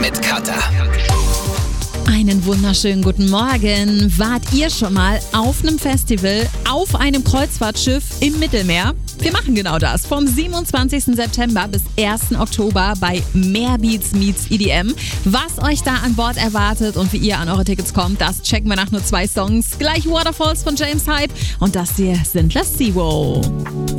mit Katha. Einen wunderschönen guten Morgen. Wart ihr schon mal auf einem Festival, auf einem Kreuzfahrtschiff im Mittelmeer? Wir machen genau das. Vom 27. September bis 1. Oktober bei Meerbeats meets EDM. Was euch da an Bord erwartet und wie ihr an eure Tickets kommt, das checken wir nach nur 2 Songs. Gleich Waterfalls von James Hype und das hier sind Lascivo.